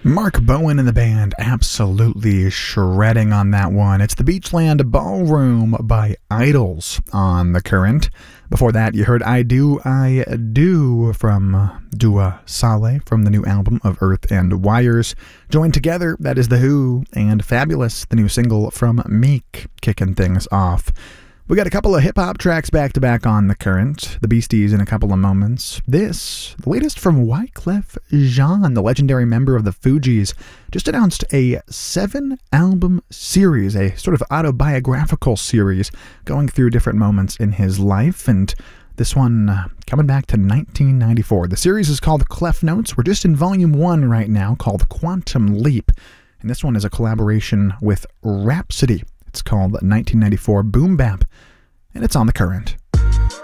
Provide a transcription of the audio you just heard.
Mark Bowen and the band absolutely shredding on that one. It's the Beachland Ballroom by Idols on The Current. Before that, you heard I Do from Dua Saleh from the new album of Earth and Wires. Joined together, that is The Who, and Fabulous, the new single from Meek, kicking things off. We got a couple of hip-hop tracks back-to-back on The Current, the Beasties in a couple of moments. This, the latest from Wyclef Jean, the legendary member of the Fugees, just announced a 7-album series, a sort of autobiographical series, going through different moments in his life, and this one coming back to 1994. The series is called Clef Notes. We're just in Volume 1 right now, called Quantum Leap, and this one is a collaboration with Rhapsody. It's called 1994 Boom Bap, and it's on The Current.